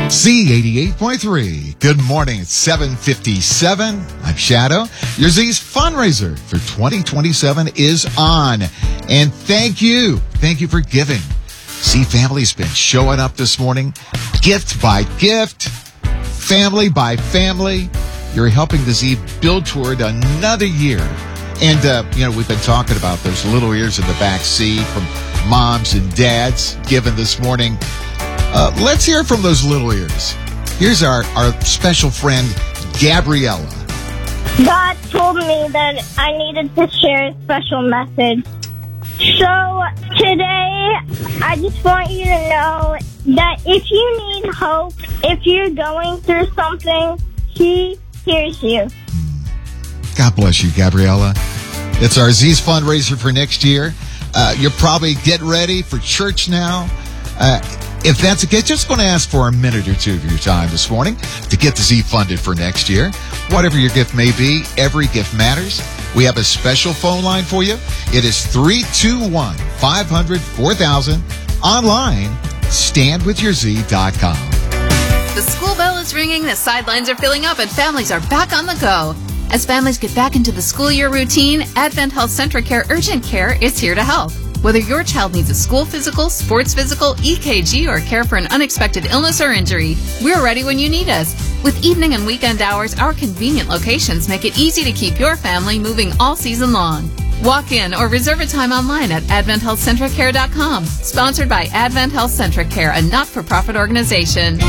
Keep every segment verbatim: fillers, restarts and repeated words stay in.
Z eighty-eight point three. Good morning. It's seven fifty-seven. I'm Shadow. Your Z's fundraiser for twenty twenty-seven is on. And thank you. Thank you for giving. Z family's been showing up this morning, gift by gift, family by family. You're helping the Z build toward another year. And, uh, you know, we've been talking about those little ears in the back seat from moms and dads given this morning. Uh, let's hear from those little ears. Here's our, our special friend, Gabriella. God told me that I needed to share a special message. So today, I just want you to know that if you need hope, if you're going through something, He hears you. God bless you, Gabriella. It's our Z's fundraiser for next year. Uh, you're probably getting ready for church now. Uh, if that's the case, just going to ask for a minute or two of your time this morning to get the Z funded for next year. Whatever your gift may be, every gift matters. We have a special phone line for you. It is three two one, five hundred, four thousand. Online, stand with your z dot com. The school bell is ringing, the sidelines are filling up, and families are back on the go. As families get back into the school year routine, Advent Health Centric Care Urgent Care is here to help. Whether your child needs a school physical, sports physical, E K G, or care for an unexpected illness or injury, we're ready when you need us. With evening and weekend hours, our convenient locations make it easy to keep your family moving all season long. Walk in or reserve a time online at advent health centric care dot com. Sponsored by Advent Health Centric Care, a not-for-profit organization.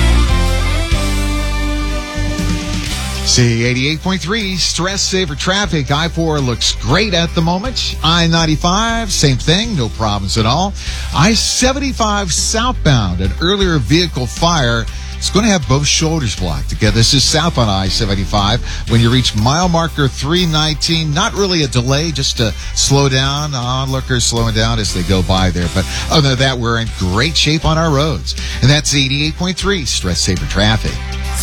Z eighty-eight point three, stress saver traffic. I four looks great at the moment. I ninety-five, same thing, no problems at all. I seventy-five southbound, an earlier vehicle fire. It's going to have both shoulders blocked. Again, this is south on I seventy-five. When you reach mile marker three nineteen, not really a delay, just to slow down. Onlookers slowing down as they go by there. But other than that, we're in great shape on our roads. And that's eighty-eight point three, stress saver traffic.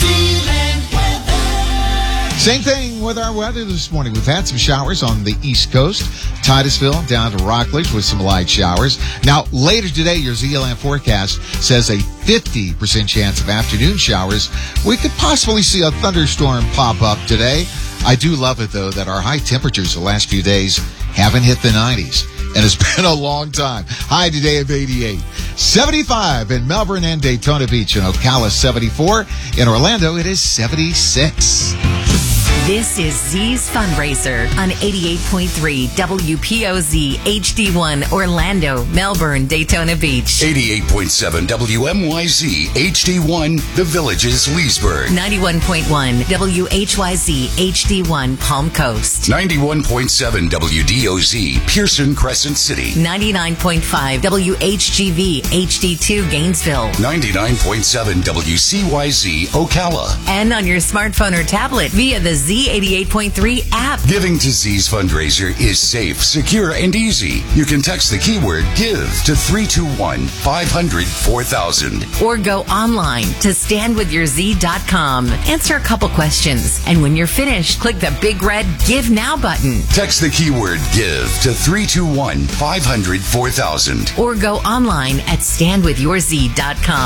Same thing with our weather this morning. We've had some showers on the East Coast, Titusville down to Rockledge with some light showers. Now, later today, your Z L M forecast says a fifty percent chance of afternoon showers. We could possibly see a thunderstorm pop up today. I do love it, though, that our high temperatures the last few days haven't hit the nineties. And it's been a long time. High today of eighty-eight. seventy-five in Melbourne and Daytona Beach. In Ocala, seventy-four. In Orlando, it is seventy-six. This is Z's Fundraiser on eighty-eight point three W P O Z H D one Orlando, Melbourne, Daytona Beach. eighty-eight point seven W M Y Z H D one The Villages, Leesburg. ninety-one point one W H Y Z H D one Palm Coast. ninety-one point seven W D O Z Pearson Crescent City. ninety-nine point five W H G V H D two Gainesville. ninety-nine point seven W C Y Z Ocala. And on your smartphone or tablet via the Z eighty-eight point three app. Giving to Z's fundraiser is safe, secure, and easy. You can text the keyword GIVE to three two one, five hundred, four thousand. Or go online to stand with your z dot com. Answer a couple questions. And when you're finished, click the big red Give Now button. Text the keyword GIVE to three two one, five hundred, four thousand. Or go online at stand with your z dot com.